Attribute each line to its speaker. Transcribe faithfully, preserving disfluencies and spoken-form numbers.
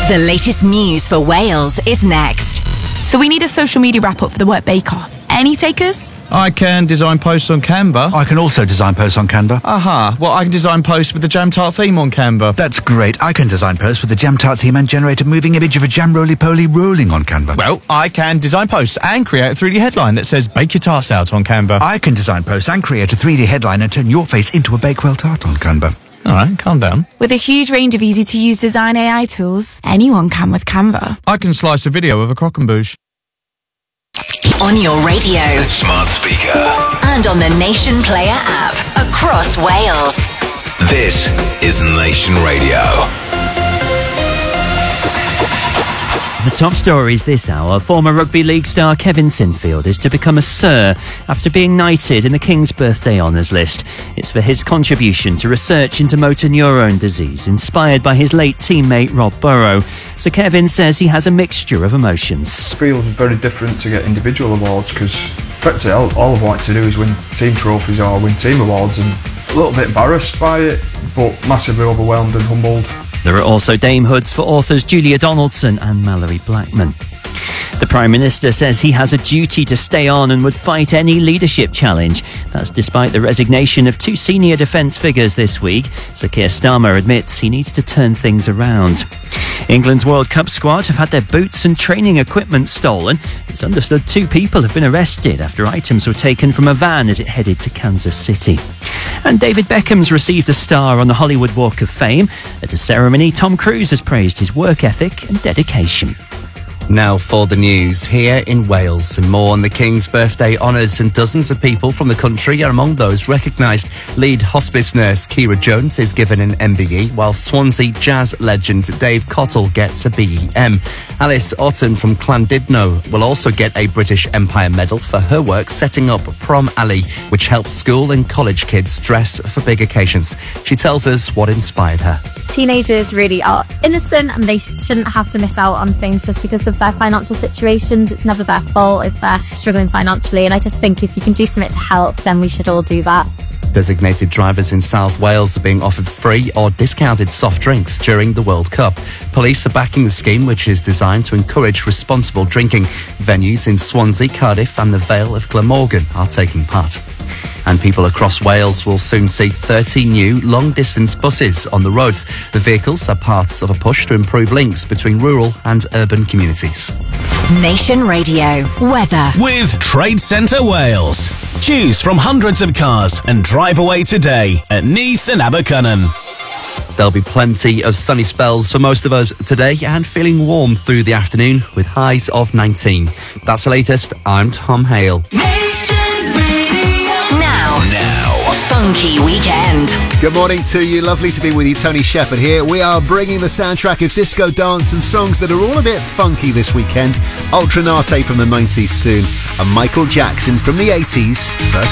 Speaker 1: The latest news for Wales is next.
Speaker 2: So we need a social media wrap-up for the Work Bake-Off. Any takers?
Speaker 3: I can design posts on Canva.
Speaker 4: I can also design posts on Canva.
Speaker 3: Aha, well, I can design posts with the Jam Tart theme on Canva.
Speaker 4: That's great. I can design posts with the Jam Tart theme and generate a moving image of a jam roly-poly rolling on Canva.
Speaker 3: Well, I can design posts and create a three D headline that says Bake Your Tarts Out on Canva.
Speaker 4: I can design posts and create a three D headline and turn your face into a Bakewell tart on Canva.
Speaker 3: All right, calm down.
Speaker 2: With a huge range of easy-to-use design A I tools, anyone can with Canva.
Speaker 3: I can slice a video of a croquembouche.
Speaker 1: On your radio,
Speaker 5: smart speaker,
Speaker 1: and on the Nation Player app across Wales.
Speaker 5: This is Nation Radio.
Speaker 6: The top stories this hour. Former rugby league star Kevin Sinfield is to become a Sir after being knighted in the King's Birthday Honours list. It's for his contribution to research into motor neurone disease inspired by his late teammate Rob Burrow. So Kevin says he has a mixture of emotions.
Speaker 7: It feels very different to get individual awards because effectively all, all I've wanted to do is win team trophies or win team awards, and a little bit embarrassed by it but massively overwhelmed and humbled.
Speaker 6: There are also Dame Hoods for authors Julia Donaldson and Mallory Blackman. The Prime Minister says he has a duty to stay on and would fight any leadership challenge. That's despite the resignation of two senior defence figures this week. Sir Keir Starmer admits he needs to turn things around. England's World Cup squad have had their boots and training equipment stolen. It's understood two people have been arrested after items were taken from a van as it headed to Kansas City. And David Beckham's received a star on the Hollywood Walk of Fame. At a ceremony, Tom Cruise has praised his work ethic and dedication.
Speaker 8: Now for the news. Here in Wales, and more on the King's Birthday Honours, and dozens of people from the country are among those recognised. Lead hospice nurse Kira Jones is given an M B E, while Swansea jazz legend Dave Cottle gets a B E M. Alice Otten from Llandudno will also get a British Empire Medal for her work setting up Prom Alley, which helps school and college kids dress for big occasions. She tells us what inspired her.
Speaker 9: Teenagers really are innocent and they shouldn't have to miss out on things just because of their financial situations. It's never their fault if they're struggling financially, and I just think if you can do something to help, then we should all do that.
Speaker 8: Designated drivers in South Wales are being offered free or discounted soft drinks during the World Cup. Police are backing the scheme, which is designed to encourage responsible drinking. Venues in Swansea, Cardiff and the Vale of Glamorgan are taking part. And people across Wales will soon see thirty new long-distance buses on the roads. The vehicles are part of a push to improve links between rural and urban communities.
Speaker 1: Nation Radio weather
Speaker 5: with Trade Centre Wales. Choose from hundreds of cars and drive away today at Neath and Abercynon.
Speaker 8: There'll be plenty of sunny spells for most of us today and feeling warm through the afternoon with highs of nineteen. That's the latest. I'm Tom Hale.
Speaker 1: Funky Weekend.
Speaker 10: Good morning to you. Lovely to be with you. Tony Shepherd here. We are bringing the soundtrack of disco dance and songs that are all a bit funky this weekend. Ultranate from the nineties soon, and Michael Jackson from the eighties. First